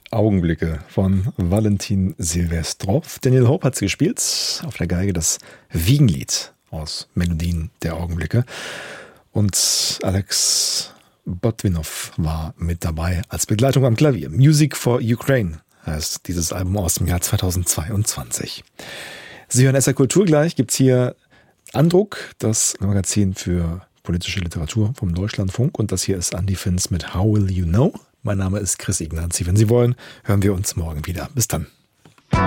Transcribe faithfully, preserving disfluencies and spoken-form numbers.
Augenblicke von Valentin Silvestrov. Daniel Hope hat sie gespielt, auf der Geige das Wiegenlied aus Melodien der Augenblicke. Und Alex Botvinov war mit dabei als Begleitung am Klavier. Music for Ukraine heißt dieses Album aus dem Jahr zweitausendzweiundzwanzig. Sie hören S R Kultur, gleich gibt's hier Andruck, das Magazin für politische Literatur vom Deutschlandfunk. Und das hier ist Andy Finz mit How Will You Know? Mein Name ist Chris Ignazzi. Wenn Sie wollen, hören wir uns morgen wieder. Bis dann.